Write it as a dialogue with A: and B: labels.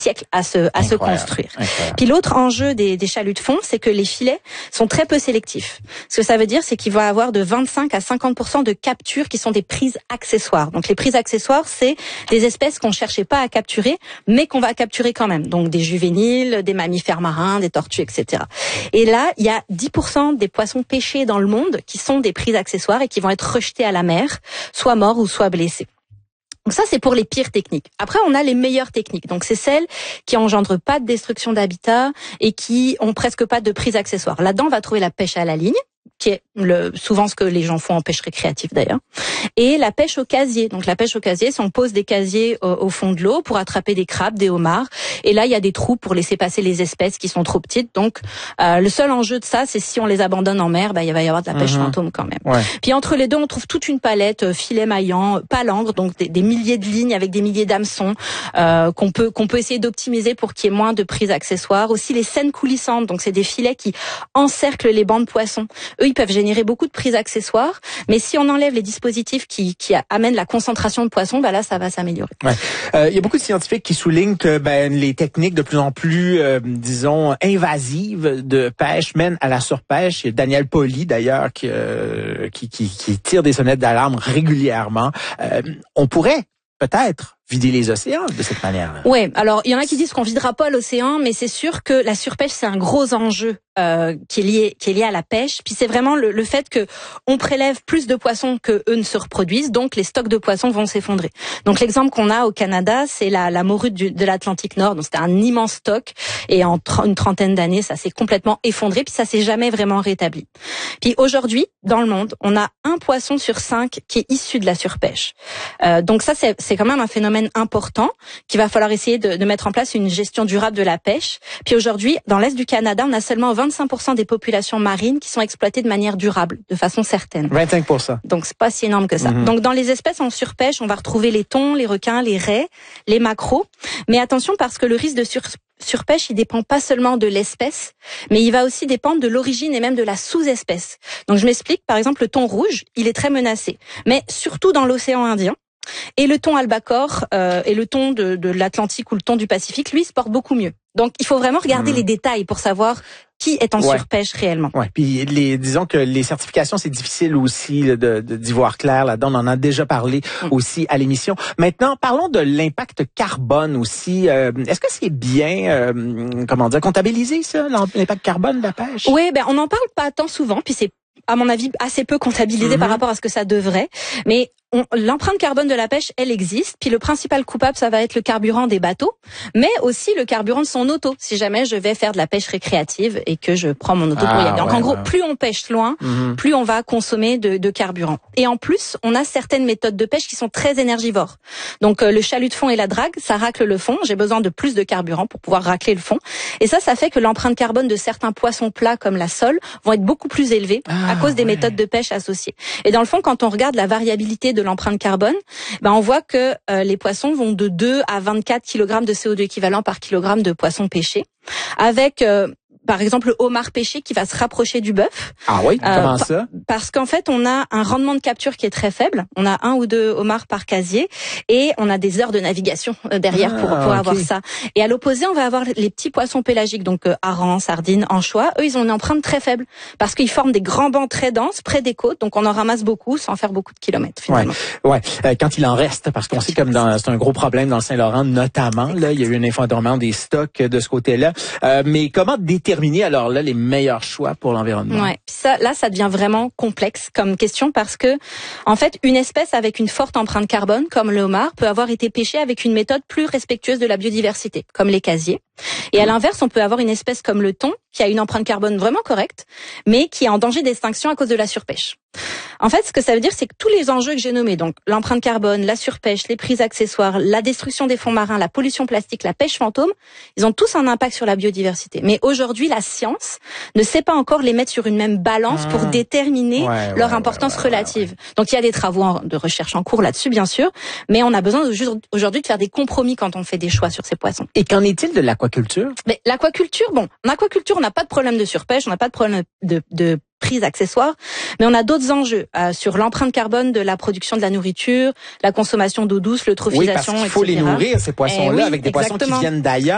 A: siècles à se construire.
B: Incroyable.
A: Puis l'autre enjeu des chaluts de fond, c'est que les filets sont très peu sélectifs. Ce que ça veut dire, c'est qu'il va avoir de 25 à 50% de captures qui sont des prises accessoires. Donc les prises accessoires, c'est des espèces qu'on cherchait pas à capturer, mais qu'on va capturer quand même. Donc des juvéniles, des mammifères marins, des tortues, etc. Et là, il y a 10% des poissons pêchés dans le monde qui sont des prises accessoires et qui vont être rejetés à la mer, soit morts ou soit blessés. Donc ça, c'est pour les pires techniques. Après, on a les meilleures techniques. Donc c'est celles qui engendrent pas de destruction d'habitat et qui ont presque pas de prise accessoire. Là-dedans, on va trouver la pêche à la ligne, qui est souvent ce que les gens font en pêche récréative d'ailleurs, et la pêche au casier. Donc la pêche au casier, c'est on pose des casiers au fond de l'eau pour attraper des crabes, des homards, et là il y a des trous pour laisser passer les espèces qui sont trop petites. Donc le seul enjeu de ça, c'est si on les abandonne en mer, il va y avoir de la pêche fantôme quand même.
B: Ouais.
A: Puis entre les deux, on trouve toute une palette, filets maillants, palangres, donc des milliers de lignes avec des milliers d'hameçons qu'on peut essayer d'optimiser pour qu'il y ait moins de prises accessoires. Aussi les scènes coulissantes, donc c'est des filets qui encerclent les bancs de poissons. Eux, ils peuvent générer beaucoup de prises accessoires, mais si on enlève les dispositifs qui amènent la concentration de poissons, là, ça va s'améliorer.
B: Ouais. Il y a beaucoup de scientifiques qui soulignent que les techniques de plus en plus, disons, invasives de pêche mènent à la surpêche. Il y a Daniel Pauly, d'ailleurs, qui tire des sonnettes d'alarme régulièrement. On pourrait peut-être vider les océans de cette manière-là.
A: Ouais, alors il y en a qui disent qu'on videra pas l'océan, mais c'est sûr que la surpêche c'est un gros enjeu qui est lié à la pêche. Puis c'est vraiment le fait que on prélève plus de poissons que eux ne se reproduisent, donc les stocks de poissons vont s'effondrer. Donc l'exemple qu'on a au Canada, c'est la morue de l'Atlantique Nord. Donc c'était un immense stock et en une trentaine d'années, ça s'est complètement effondré, puis ça s'est jamais vraiment rétabli. Puis aujourd'hui, dans le monde, on a 1 poisson sur 5 qui est issu de la surpêche. Donc ça c'est quand même un phénomène important qu'il va falloir essayer de mettre en place une gestion durable de la pêche. Puis aujourd'hui, dans l'est du Canada, on a seulement 25% des populations marines qui sont exploitées de manière durable, de façon certaine.
B: 25%. Donc
A: c'est pas si énorme que ça. Donc dans les espèces en surpêche, on va retrouver les thons, les requins, les raies, les maquereaux. Mais attention parce que le risque de surpêche, il dépend pas seulement de l'espèce, mais il va aussi dépendre de l'origine et même de la sous-espèce. Donc je m'explique, par exemple, le thon rouge, il est très menacé, mais surtout dans l'océan Indien. Et le thon albacore et le thon de l'Atlantique ou le thon du Pacifique, lui, se porte beaucoup mieux. Donc, il faut vraiment regarder les détails pour savoir qui est en surpêche réellement.
B: Ouais. Puis disons que les certifications, c'est difficile aussi d'y voir clair là-dedans. On en a déjà parlé aussi à l'émission. Maintenant, parlons de l'impact carbone aussi. Est-ce que c'est bien, comptabilisé ça, l'impact carbone de la pêche?
A: Oui, on n'en parle pas tant souvent. Puis c'est, à mon avis, assez peu comptabilisé par rapport à ce que ça devrait. Mais l'empreinte carbone de la pêche, elle existe. Puis le principal coupable, ça va être le carburant des bateaux, mais aussi le carburant de son auto. Si jamais je vais faire de la pêche récréative et que je prends mon auto pour y aller. Donc en gros, plus on pêche loin, plus on va consommer de carburant. Et en plus, on a certaines méthodes de pêche qui sont très énergivores. Donc le chalut de fond et la drague, ça racle le fond. J'ai besoin de plus de carburant pour pouvoir racler le fond. Et ça fait que l'empreinte carbone de certains poissons plats comme la sole vont être beaucoup plus élevées à cause des méthodes de pêche associées. Et dans le fond, quand on regarde la variabilité de l'empreinte carbone, on voit que les poissons vont de 2 à 24 kg de CO2 équivalent par kilogramme de poissons pêchés, avec par exemple le homard pêché qui va se rapprocher du bœuf.
B: Ah oui, comment ça?
A: Parce qu'en fait, on a un rendement de capture qui est très faible. On a 1 ou 2 homards par casier et on a des heures de navigation derrière pour avoir ça. Et à l'opposé, on va avoir les petits poissons pélagiques, donc harengs, sardines, anchois. Eux, ils ont une empreinte très faible parce qu'ils forment des grands bancs très denses près des côtes, donc on en ramasse beaucoup sans faire beaucoup de kilomètres finalement.
B: Ouais. Quand il en reste, parce qu'on sait comme c'est un gros problème dans le Saint-Laurent notamment. Là, il y a eu un effondrement des stocks de ce côté-là. Mais comment déterminer alors là les meilleurs choix pour l'environnement?
A: Ouais, puis ça devient vraiment complexe comme question parce que en fait, une espèce avec une forte empreinte carbone comme le homard peut avoir été pêchée avec une méthode plus respectueuse de la biodiversité, comme les casiers. Et à l'inverse, on peut avoir une espèce comme le thon qui a une empreinte carbone vraiment correcte, mais qui est en danger d'extinction à cause de la surpêche. En fait, ce que ça veut dire, c'est que tous les enjeux que j'ai nommés, donc l'empreinte carbone, la surpêche, les prises accessoires, la destruction des fonds marins, la pollution plastique, la pêche fantôme, ils ont tous un impact sur la biodiversité. Mais aujourd'hui, la science ne sait pas encore les mettre sur une même balance pour déterminer leur importance relative. Donc il y a des travaux de recherche en cours là-dessus, bien sûr, mais on a besoin aujourd'hui de faire des compromis quand on fait des choix sur ces poissons.
B: Et qu'en est-il de l'aquaculture?
A: Mais l'aquaculture, en aquaculture, on n'a pas de problème de surpêche, on n'a pas de problème de prise accessoire, mais on a d'autres enjeux sur l'empreinte carbone de la production de la nourriture, la consommation d'eau douce, l'eutrophisation, etc.
B: Oui, parce qu'il faut les nourrir, ces poissons-là, avec des poissons qui viennent d'ailleurs.